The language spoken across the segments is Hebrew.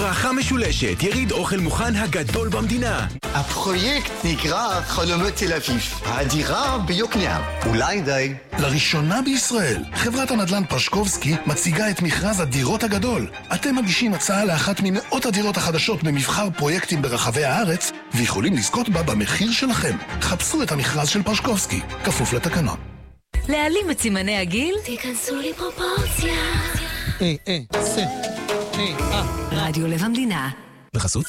ברכה משולשת, יריד אוכל מוכן הגדול במדינה. הפרויקט נקרא חלומות תל אביב, הדירה ביוקנעם. אולי די. לראשונה בישראל, חברת הנדל"ן פשקובסקי מציגה את מכרז הדירות הגדול. אתם מגישים הצעה לאחת ממאות הדירות החדשות במבחר פרויקטים ברחבי הארץ, ויכולים לזכות בה במחיר שלכם. חפשו את המכרז של פשקובסקי, כפוף לתקנון. להעלים את סימני הגיל? תיכנסו לי פרופורציה. רדיו לב המדינה. בחסות?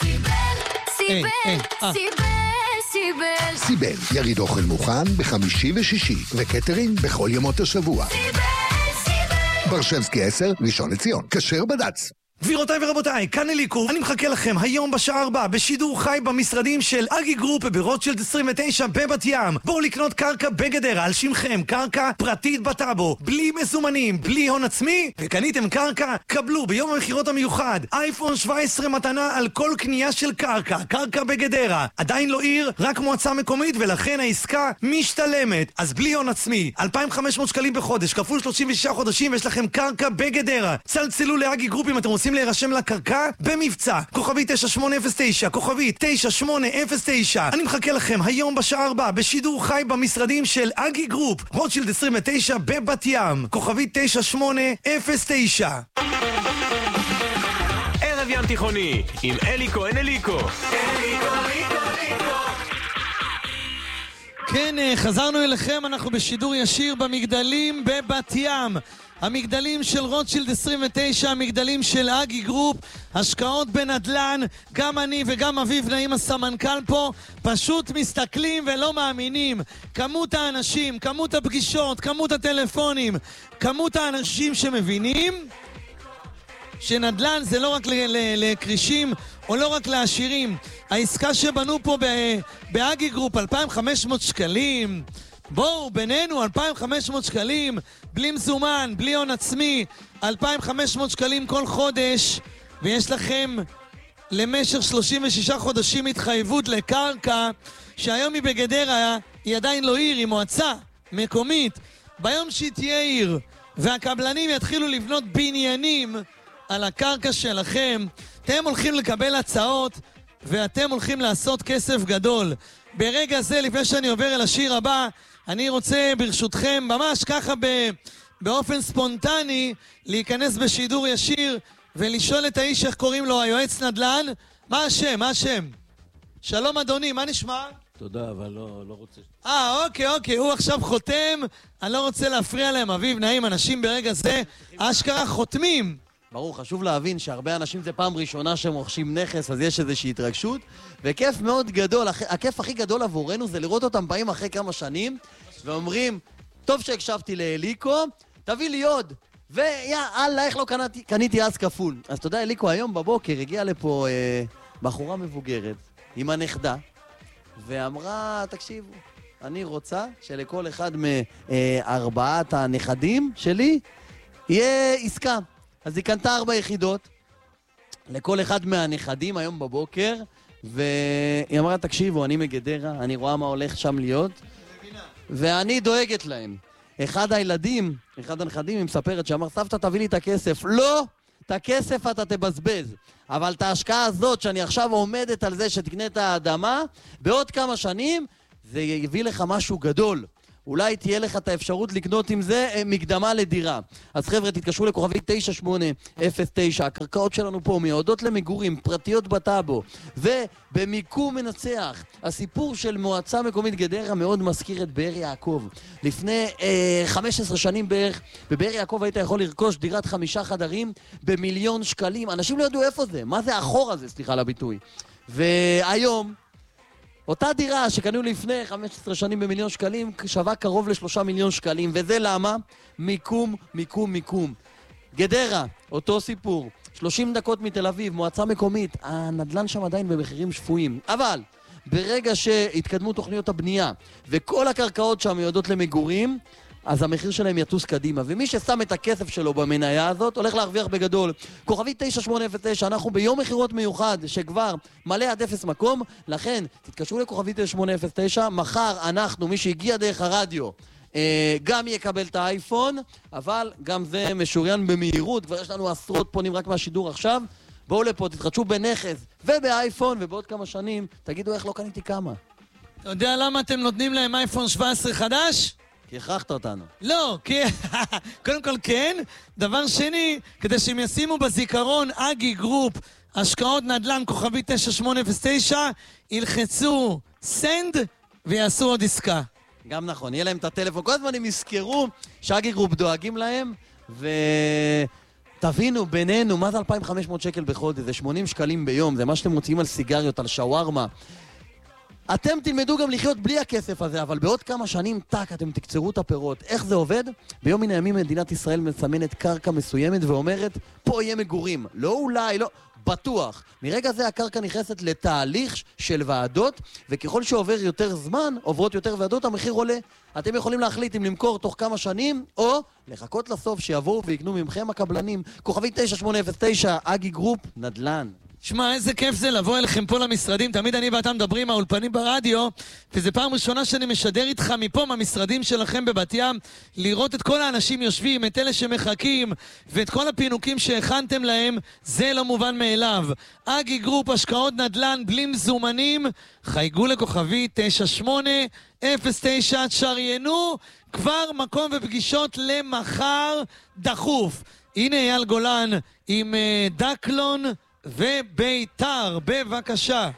סיבל, יריד אוכל מוכן בחמישי ושישי, וקטרינג בכל ימות השבוע. ברשבסקי 10, ראשון לציון, כשר בד"ץ. גבירותיי ורבותיי, כאן אליקו, אני מחכה לכם היום בשעה 4 בשידור חי במשרדים של אגי גרופ ברוטשילד 29 בבת ים. בואו לקנות קרקע בגדרה על שמכם, קרקע פרטית בטאבו, בלי מזומנים, בלי הון עצמי, וקניתם קרקע, קבלו ביום המחירות המיוחד אייפון 17 מתנה על כל קנייה של קרקע, קרקע בגדרה. עדיין לא עיר, רק מועצה מקומית, ולכן העסקה משתלמת. אז בלי הון עצמי, 2,500 שקלים בחודש, כפול 36 חודשים, ויש לכם קרקע בגדרה. צלצלו לאגי גרופ אם אתם רוצים להירשם לקרקע במבצע. כוכבי 9809, כוכבי 9809. אני מחכה לכם היום בשעה 4 בשידור חי במשרדים של אגי גרופ, רוטשילד 29 בבת ים, כוכבי 9809. ערב ים תיכוני עם אלי כהן אליקו. כן, חזרנו אליכם, אנחנו בשידור ישיר במגדלים בבת ים. המגדלים של רוטשילד 29, המגדלים של אגי גרופ, השקעות בנדלן. גם אני וגם אביב נעים הסמנכ"ל פה פשוט מסתכלים ולא מאמינים. כמות האנשים, כמות הפגישות, כמות הטלפונים, כמות האנשים שמבינים שנדלן זה לא רק לקרישים או לא רק לעשירים. העסקה שבנו פה באגי גרופ 2,500 שקלים, בואו בינינו 2,500 שקלים בלי מזומן, בלי הון עצמי, 2,500 שקלים כל חודש, ויש לכם למשך 36 חודשים התחייבות לקרקע שהיום היא בגדרה, היא עדיין לא עיר, היא מועצה מקומית. ביום שהיא תהיה עיר והקבלנים יתחילו לבנות בניינים על הקרקע שלכם, אתם הולכים לקבל הצעות ואתם הולכים לעשות כסף גדול. ברגע זה, לפני שאני עובר אל השיר הבא, אני רוצה ברשותכם ממש ככה באופן ספונטני להיכנס בשידור ישיר ולשאול את האיש איך קוראים לו, היועץ נדל"ן. מה השם? מה השם? שלום אדוני, מה נשמע? תודה, אבל לא רוצה. אוקיי, הוא עכשיו חותם, אני לא רוצה להפריע להם. אביב, נעים, אנשים ברגע זה אשכרה חותמים. ברור, חשוב להבין שהרבה אנשים זה פעם ראשונה שהם רוכשים נכס, אז יש איזושהי התרגשות, וכיף מאוד גדול, הכיף הכי גדול עבורנו זה לראות אותם באים אחרי כמה שנים, ואומרים, טוב שהקשבתי לאליקו, תביא לי עוד, ויאללה, איך לא קניתי אז כפול. אז תודה, אליקו, היום בבוקר הגיעה לפה בחורה מבוגרת עם הנכדה, ואמרה, תקשיבו, אני רוצה שלכל אחד מארבעת הנכדים שלי יהיה עסקה. אז היא קנתה 4 יחידות לכל אחד מהנכדים היום בבוקר, והיא אמרה, תקשיבו, אני מגדרה, אני רואה מה הולך שם להיות, ואני דואגת להם. אחד הנכדים, היא מספרת שאמר, סבתא תביא לי את הכסף. לא, את הכסף אתה תבזבז, אבל את ההשקעה הזאת שאני עכשיו עומדת על זה שתקנה את האדמה, בעוד כמה שנים זה יביא לך משהו גדול. אולי תהיה לך את האפשרות לקנות עם זה מקדמה לדירה. אז חבר'ה, תתקשרו לכוכבי 9809. הקרקעות שלנו פה מיועדות למגורים, פרטיות בטאבו, ובמיקום מנצח. הסיפור של מועצה מקומית גדרה מאוד מזכיר את באר יעקב. לפני 15 שנים בערך, בבאר יעקב היית יכול לרכוש דירת 5 חדרים ב1,000,000 שקלים. אנשים לא ידעו איפה זה, מה זה החור הזה, סליחה על הביטוי. והיום אותה דירה שקנו לפני 15 שנים ב1,000,000 שקלים שווה קרוב ל3 מיליון שקלים, וזה למה? מיקום. גדרה, אותו סיפור, 30 דקות מתל אביב, מועצה מקומית, הנדלן שם עדיין במחירים שפויים, אבל ברגע שהתקדמו תוכניות הבנייה וכל הקרקעות שם מיועדות למגורים, אז המחיר שלהם יטוס קדימה, ומי ששם את הכסף שלו במניה הזאת הולך להרוויח בגדול. כוכבי 9809, אנחנו ביום מחירות מיוחד שכבר מלא עד 0 מקום, לכן תתקשרו לכוכבי 9809, מחר אנחנו, מי שהגיע דרך הרדיו, גם יקבל את האייפון, אבל גם זה משוריין במהירות, כבר יש לנו עשרות פונים רק מהשידור עכשיו, בואו לפה, תתחדשו בנכס ובאייפון, ובעוד כמה שנים תגידו איך לא קניתי כמה. אתה יודע למה אתם נותנים להם אייפון 17 חדש? כי הכרחת אותנו. לא, כי... קודם כל כן. דבר שני, כדי שהם ישימו בזיכרון אגי גרופ, השקעות נדל"ן כוכבי 9809, ילחצו סנד ויעשו עוד עסקה. גם נכון, יהיה להם את הטלפון. כל הזמן הם יזכרו שאגי גרופ דואגים להם, ותבינו בינינו, מה זה 2,500 שקל בחודש? זה 80 שקלים ביום, זה מה שאתם מוציאים על סיגריות, על שווארמה. אתם תלמדו גם לחיות בלי הכסף הזה, אבל בעוד כמה שנים, טק, אתם תקצרו את הפירות. איך זה עובד? ביום מן הימים מדינת ישראל מסמנת קרקע מסוימת ואומרת, פה יהיה מגורים. לא אולי, לא, בטוח. מרגע זה הקרקע נכנסת לתהליך של ועדות, וככל שעובר יותר זמן, עוברות יותר ועדות, המחיר עולה. אתם יכולים להחליט אם למכור תוך כמה שנים, או לחכות לסוף שיבואו ויקנו ממכם הקבלנים. כוכבי 9809, אגי גרופ, נדל"ן. שמע, איזה כיף זה לבוא אליכם פה למשרדים. תמיד אני ואתה מדברים מהאולפנים ברדיו, וזה פעם ראשונה שאני משדר איתך מפה מהמשרדים שלכם בבת ים, לראות את כל האנשים יושבים, את אלה שמחכים, ואת כל הפינוקים שהכנתם להם, זה לא מובן מאליו. אגי גרופ, השקעות נדל"ן בלי מזומנים, חייגו לכוכבי 9809, תשריינו כבר מקום ופגישות למחר דחוף. הנה אייל גולן עם דקלון וביתר, בבקשה.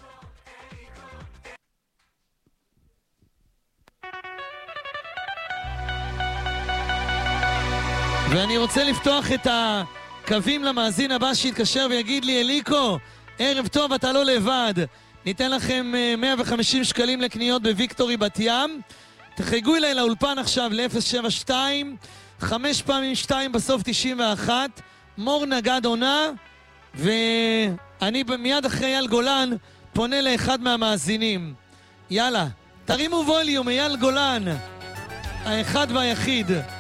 ואני רוצה לפתוח את הקווים למאזין הבא שיתקשר ויגיד לי, אליקו, ערב טוב, אתה לא לבד. ניתן לכם 150 שקלים לקניות בוויקטורי בת ים. תחייגו אליי לאולפן עכשיו ל-072 5 פעמים 2 בסוף 91. מור נגד עונה, ואני מיד אחרי אייל גולן פונה לאחד מהמאזינים. יאללה, תרימו ווליום, אייל גולן, האחד והיחיד.